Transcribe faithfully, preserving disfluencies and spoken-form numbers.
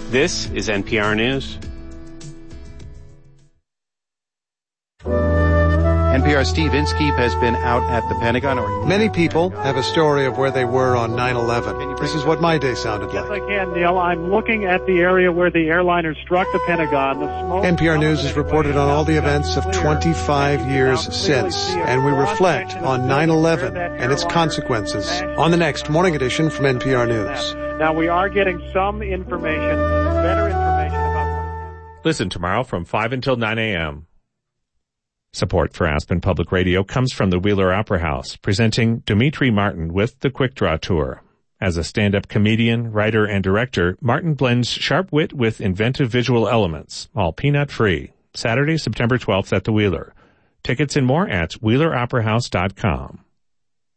This is N P R News. N P R's Steve Inskeep has been out at the Pentagon. Or Many people have a story of where they were on nine eleven. This is what my day sounded yes, like. Yes, I can, Neil. I'm looking at the area where the airliner struck the Pentagon. The smoke N P R News has reported on all the events of twenty-five years since, and we reflect on nine eleven and its consequences on the next Morning Edition from N P R News. Now, we are getting some information, better information about... Listen tomorrow from five until nine a.m. Support for Aspen Public Radio comes from the Wheeler Opera House, presenting Demetri Martin with the Quick Draw Tour. As a stand-up comedian, writer, and director, Martin blends sharp wit with inventive visual elements, all peanut-free. Saturday, September twelfth at the Wheeler. Tickets and more at wheeler opera house dot com.